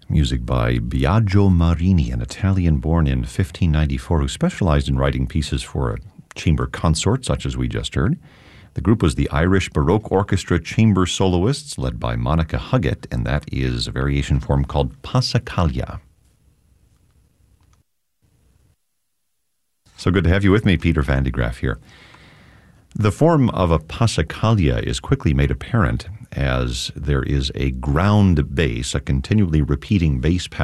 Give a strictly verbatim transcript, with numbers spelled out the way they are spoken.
Music by Biagio Marini, an Italian born in fifteen ninety-four who specialized in writing pieces for a chamber consort, such as we just heard. The group was the Irish Baroque Orchestra Chamber Soloists, led by Monica Huggett, and that is a variation form called Passacaglia. So good to have you with me, Peter Van de Graaff here. The form of a passacaglia is quickly made apparent as there is a ground bass, a continually repeating bass pattern